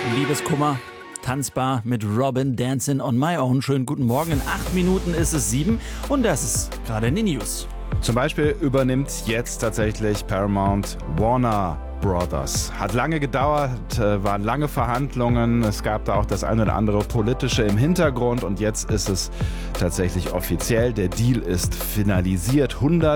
Liebeskummer, tanzbar mit Robin, Dancing on My Own. Schönen guten Morgen, in 8 Minuten ist es 7 und das ist gerade in den News. Zum Beispiel übernimmt jetzt tatsächlich Paramount Warner Brothers. Hat lange gedauert, waren lange Verhandlungen, es gab da auch das eine oder andere politische im Hintergrund und jetzt ist es tatsächlich offiziell. Der Deal ist finalisiert.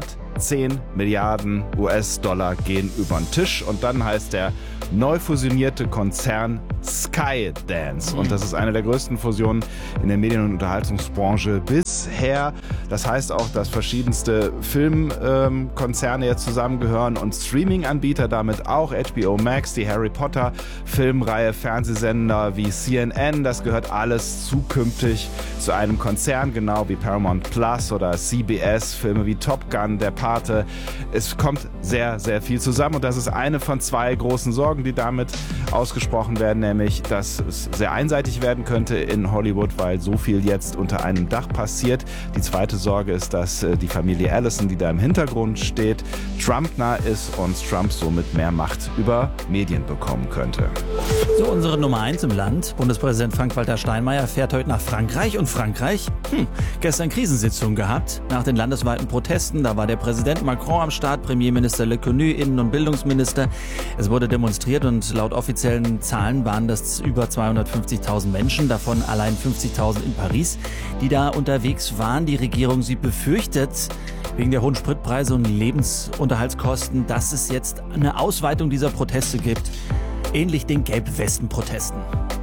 110 Milliarden US-Dollar gehen über den Tisch und dann heißt der neu fusionierte Konzern Skydance. Und das ist eine der größten Fusionen in der Medien- und Unterhaltungsbranche bisher. Das heißt auch, dass verschiedenste Filmkonzerne jetzt zusammengehören und Streaming-Anbieter damit auch. HBO Max, die Harry Potter Filmreihe, Fernsehsender wie CNN, das gehört alles zukünftig zu einem Konzern, genau wie Paramount Plus oder CBS, Filme wie Top Gun, Der Pate. Es kommt sehr, sehr viel zusammen und das ist eine von zwei großen Sorgen, die damit ausgesprochen werden, nämlich, dass es sehr einseitig werden könnte in Hollywood, weil so viel jetzt unter einem Dach passiert. Die zweite Sorge ist, dass die Familie Allison, die da im Hintergrund steht, Trump-nah ist und Trump somit mehr Macht über Medien bekommen könnte. So, unsere Nummer 1 im Land. Bundespräsident Frank-Walter Steinmeier fährt heute nach Frankreich. Und Frankreich, gestern Krisensitzung gehabt. Nach den landesweiten Protesten, da war der Präsident Macron am Start, Premierminister Lecornu, Innen- und Bildungsminister. Es wurde demonstriert und laut offiziellen Zahlen waren das über 250.000 Menschen, davon allein 50.000 in Paris, die da unterwegs waren. Die Regierung, sie befürchtet wegen der hohen Spritpreise und Lebensunterhaltskosten, dass es jetzt eine Ausweitung dieser Proteste gibt. Ähnlich den Gelb-Westen-Protesten.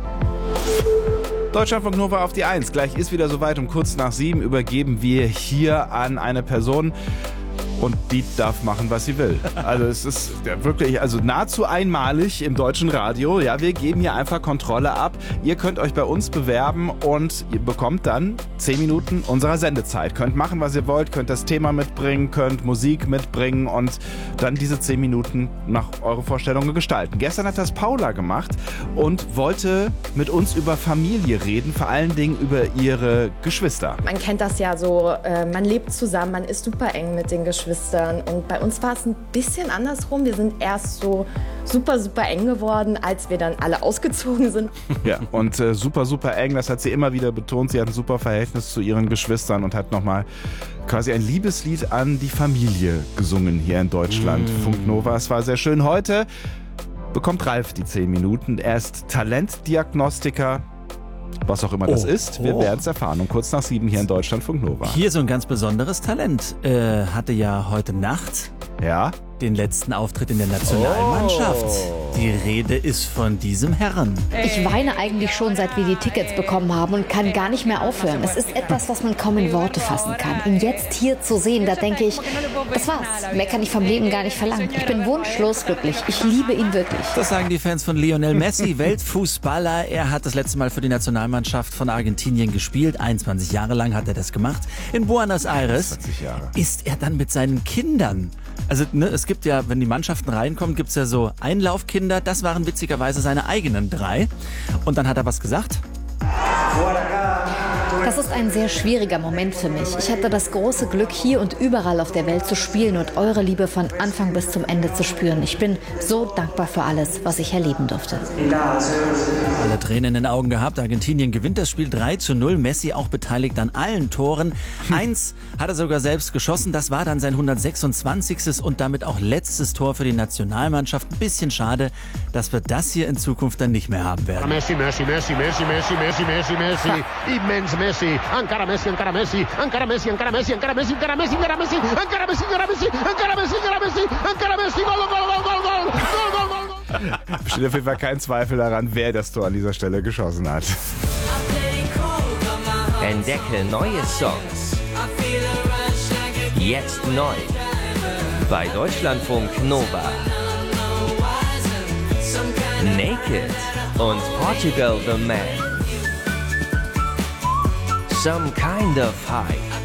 Deutschlandfunk Nova auf die 1. Gleich ist wieder soweit. Um kurz nach 7 übergeben wir hier an eine Person. Und die darf machen, was sie will. Also es ist wirklich nahezu einmalig im deutschen Radio. Ja, wir geben hier einfach Kontrolle ab. Ihr könnt euch bei uns bewerben und ihr bekommt dann 10 Minuten unserer Sendezeit. Könnt machen, was ihr wollt, könnt das Thema mitbringen, könnt Musik mitbringen und dann diese 10 Minuten nach euren Vorstellungen gestalten. Gestern hat das Paula gemacht und wollte mit uns über Familie reden, vor allen Dingen über ihre Geschwister. Man kennt das ja so, man lebt zusammen, man ist super eng mit den Geschwistern. Und bei uns war es ein bisschen andersrum. Wir sind erst so super, super eng geworden, als wir dann alle ausgezogen sind. Ja, und super, super eng, das hat sie immer wieder betont. Sie hat ein super Verhältnis zu ihren Geschwistern und hat nochmal quasi ein Liebeslied an die Familie gesungen hier in Deutschland. Funk Nova, es war sehr schön. Heute bekommt Ralf die 10 Minuten. Er ist Talentdiagnostiker. Was auch immer das ist, wir werden es erfahren. Um kurz nach 7 hier in Deutschlandfunk Nova. Hier so ein ganz besonderes Talent. Hatte ja heute Nacht den letzten Auftritt in der Nationalmannschaft. Die Rede ist von diesem Herrn. Ich weine eigentlich schon, seit wir die Tickets bekommen haben und kann gar nicht mehr aufhören. Es ist etwas, was man kaum in Worte fassen kann. Ihn jetzt hier zu sehen, da denke ich, das war's. Mehr kann ich vom Leben gar nicht verlangen. Ich bin wunschlos glücklich. Ich liebe ihn wirklich. Das sagen die Fans von Lionel Messi, Weltfußballer. Er hat das letzte Mal für die Nationalmannschaft von Argentinien gespielt. 21 Jahre lang hat er das gemacht. In Buenos Aires ist er dann mit seinen Kindern. Also es gibt ja, wenn die Mannschaften reinkommen, gibt es ja so Einlaufkinder. Das waren witzigerweise seine eigenen 3. Und dann hat er was gesagt. Das ist ein sehr schwieriger Moment für mich. Ich hatte das große Glück, hier und überall auf der Welt zu spielen und eure Liebe von Anfang bis zum Ende zu spüren. Ich bin so dankbar für alles, was ich erleben durfte. Alle Tränen in den Augen gehabt. Argentinien gewinnt das Spiel 3:0. Messi auch beteiligt an allen Toren. 1 hat er sogar selbst geschossen. Das war dann sein 126. und damit auch letztes Tor für die Nationalmannschaft. Ein bisschen schade, dass wir das hier in Zukunft dann nicht mehr haben werden. Messi, Messi, Messi, Messi, Messi, Messi, Messi, Messi, immens Messi, encara Messi, encara Messi, encara Messi, encara Messi, encara Messi, encara Messi, encara Messi, encara Messi, encara Messi, encara Messi, encara Messi, encara Messi, Gol, Gol, Gol, Gol, Gol, Gol, Gol, Gol. Besteht auf jeden Fall kein Zweifel daran, wer das Tor an dieser Stelle geschossen hat. Entdecke neue Songs. Jetzt neu. Bei Deutschlandfunk Nova. Naked und Portugal the Man. Some Kind of High.